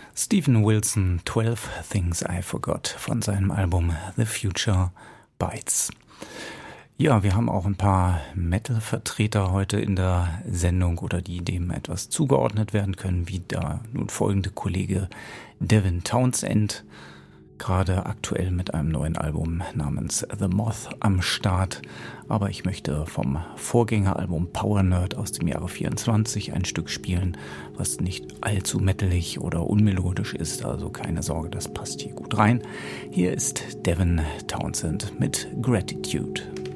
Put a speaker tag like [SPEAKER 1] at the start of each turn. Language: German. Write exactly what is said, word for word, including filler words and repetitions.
[SPEAKER 1] Steven Wilson, twelve Things I Forgot von seinem Album The Future Bites. Ja, wir haben auch ein paar Metal-Vertreter heute in der Sendung oder die dem etwas zugeordnet werden können, wie der nun folgende Kollege Devin Townsend, gerade aktuell mit einem neuen Album namens The Moth am Start. Aber ich möchte vom Vorgängeralbum Power Nerd aus dem Jahre vierundzwanzig ein Stück spielen, was nicht allzu metalig oder unmelodisch ist, also keine Sorge, das passt hier gut rein. Hier ist Devin Townsend mit Gratitude.